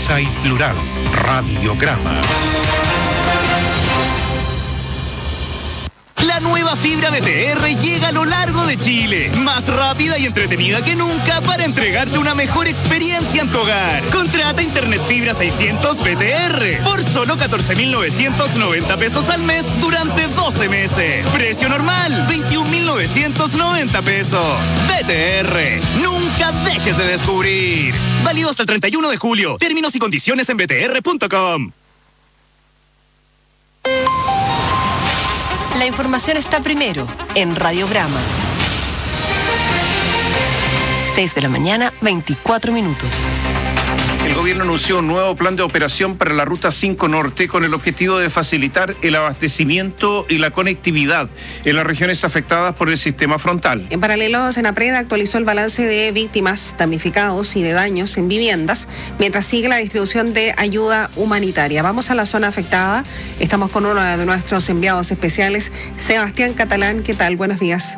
diversa y plural. Radiograma. La nueva fibra BTR llega a lo largo de Chile, más rápida y entretenida que nunca para entregarte una mejor experiencia en tu hogar. Contrata Internet Fibra 600 BTR por solo 14.990 pesos al mes durante 12 meses. Precio normal, 21.990 pesos. BTR, nunca dejes de descubrir. Válido hasta el 31 de julio. Términos y condiciones en btr.com. La información está primero en Radiograma. 6 de la mañana, 24 minutos. El gobierno anunció un nuevo plan de operación para la Ruta 5 Norte con el objetivo de facilitar el abastecimiento y la conectividad en las regiones afectadas por el sistema frontal. En paralelo, Senapred actualizó el balance de víctimas, damnificados y de daños en viviendas, mientras sigue la distribución de ayuda humanitaria. Vamos a la zona afectada. Estamos con uno de nuestros enviados especiales, Sebastián Catalán. ¿Qué tal? Buenos días.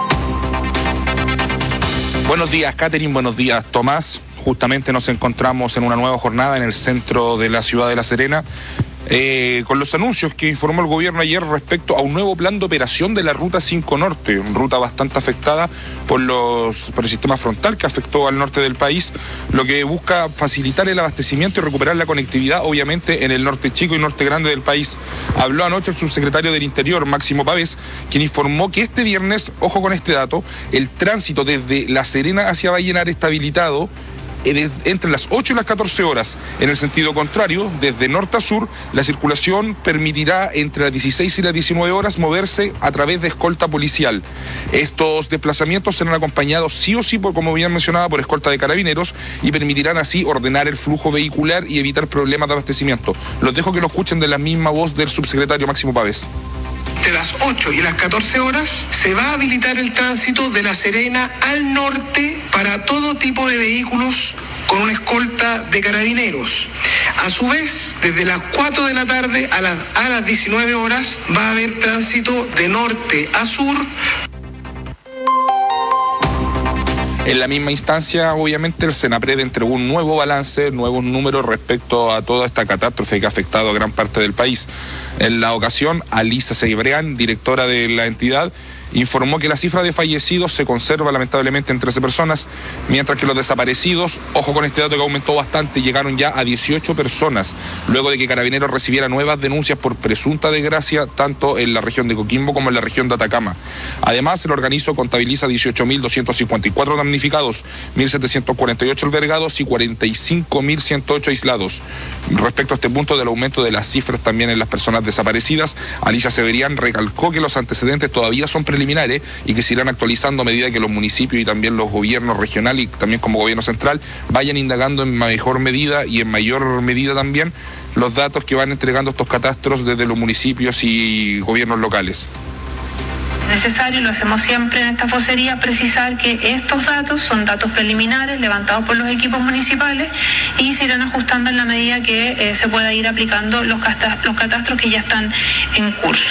Buenos días, Catherine. Buenos días, Tomás. Justamente nos encontramos en una nueva jornada en el centro de la ciudad de La Serena, con los anuncios que informó el gobierno ayer respecto a un nuevo plan de operación de la Ruta 5 Norte, una ruta bastante afectada por el sistema frontal que afectó al norte del país, lo que busca facilitar el abastecimiento y recuperar la conectividad, obviamente, en el norte chico y norte grande del país. Habló anoche el subsecretario del Interior, Máximo Pavés, quien informó que este viernes, ojo con este dato, el tránsito desde La Serena hacia Vallenar está habilitado entre las 8 y las 14 horas. En el sentido contrario, desde norte a sur, la circulación permitirá entre las 16 y las 19 horas moverse a través de escolta policial. Estos desplazamientos serán acompañados sí o sí, como bien mencionaba, por escolta de carabineros y permitirán así ordenar el flujo vehicular y evitar problemas de abastecimiento. Los dejo que lo escuchen de la misma voz del subsecretario Máximo Pavés. Entre las 8 y las 14 horas se va a habilitar el tránsito de La Serena al norte para todo tipo de vehículos con una escolta de carabineros. A su vez, desde las 4 de la tarde a las 19 horas va a haber tránsito de norte a sur. En la misma instancia, obviamente, el Senapred entregó un nuevo balance, nuevos números respecto a toda esta catástrofe que ha afectado a gran parte del país. En la ocasión, Alisa Ceibreán, directora de la entidad, informó que la cifra de fallecidos se conserva lamentablemente en 13 personas, mientras que los desaparecidos, ojo con este dato que aumentó bastante, llegaron ya a 18 personas, luego de que Carabineros recibiera nuevas denuncias por presunta desgracia, tanto en la región de Coquimbo como en la región de Atacama. Además, el organismo contabiliza 18.254 damnificados, 1.748 albergados y 45.108 aislados. Respecto a este punto del aumento de las cifras también en las personas desaparecidas, Alicia Ceibreán recalcó que los antecedentes todavía son preliminares y que se irán actualizando a medida que los municipios y también los gobiernos regionales y también como gobierno central vayan indagando en mejor medida y en mayor medida también los datos que van entregando estos catastros desde los municipios y gobiernos locales. Necesario, lo hacemos siempre en esta vocería, precisar que estos datos son datos preliminares levantados por los equipos municipales y se irán ajustando en la medida que se pueda ir aplicando los catastros que ya están en curso.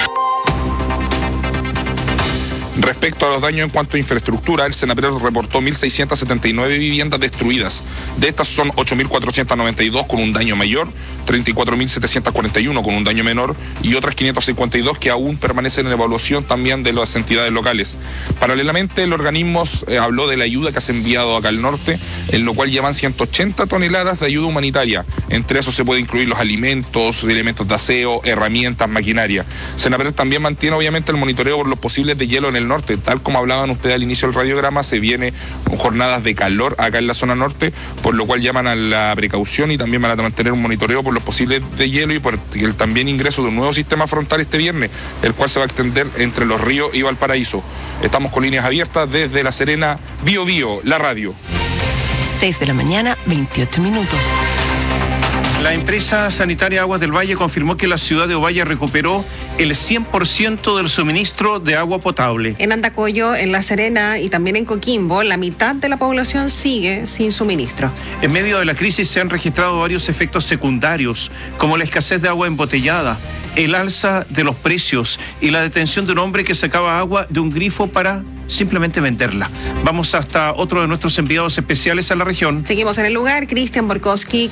Respecto a los daños en cuanto a infraestructura, el Senapred reportó 1.679 viviendas destruidas. De estas son 8.492 con un daño mayor, 34.741 con un daño menor y otras 552 que aún permanecen en evaluación también de las entidades locales. Paralelamente, el organismo habló de la ayuda que se ha enviado acá al norte, en lo cual llevan 180 toneladas de ayuda humanitaria. Entre eso se puede incluir los alimentos, elementos de aseo, herramientas, maquinaria. Senapred también mantiene obviamente el monitoreo por los posibles de hielo en el norte. Tal como hablaban ustedes al inicio del radiograma, se viene jornadas de calor acá en la zona norte, por lo cual llaman a la precaución y también van a mantener un monitoreo por los posibles de hielo y por el también ingreso de un nuevo sistema frontal este viernes, el cual se va a extender entre Los Ríos y Valparaíso. Estamos con líneas abiertas desde La Serena, Bio Bio, la radio. 6 de la mañana, 28 minutos. La empresa sanitaria Aguas del Valle confirmó que la ciudad de Ovalle recuperó el 100% del suministro de agua potable. En Andacollo, en La Serena y también en Coquimbo, la mitad de la población sigue sin suministro. En medio de la crisis se han registrado varios efectos secundarios, como la escasez de agua embotellada, el alza de los precios y la detención de un hombre que sacaba agua de un grifo para simplemente venderla. Vamos hasta otro de nuestros enviados especiales a la región. Seguimos en el lugar, Cristian Borkowski.